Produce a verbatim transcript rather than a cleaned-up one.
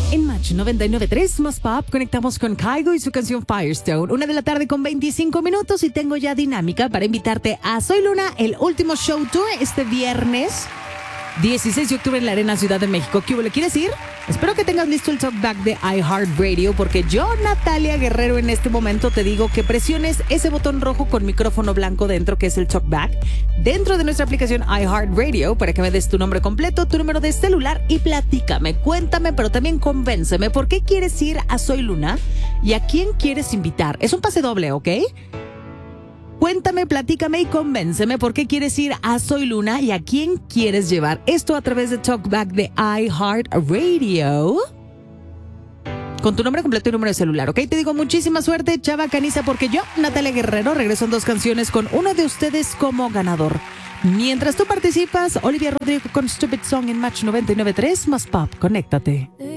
En Match noventa y nueve punto tres más Pop conectamos con Kygo y su canción Firestone. Una de la tarde con veinticinco minutos y tengo ya dinámica para invitarte a Soy Luna, el último show tour este viernes dieciséis de octubre en la Arena Ciudad de México. ¿Qué le quieres ir? Espero que tengas listo el talkback de iHeartRadio porque yo, Natalia Guerrero, en este momento te digo que presiones ese botón rojo con micrófono blanco dentro, que es el talkback, dentro de nuestra aplicación iHeartRadio para que me des tu nombre completo, tu número de celular y platícame, cuéntame, pero también convénceme por qué quieres ir a Soy Luna y a quién quieres invitar. Es un pase doble, ¿ok? Cuéntame, platícame y convénceme por qué quieres ir a Soy Luna y a quién quieres llevar. Esto a través de Talkback de iHeartRadio. Con tu nombre completo y número de celular, ¿ok? Te digo muchísima suerte, chava caniza, porque yo, Natalia Guerrero, regreso en dos canciones con uno de ustedes como ganador. Mientras tú participas, Olivia Rodrigo con Stupid Song en Match noventa y nueve punto tres más Pop. Conéctate.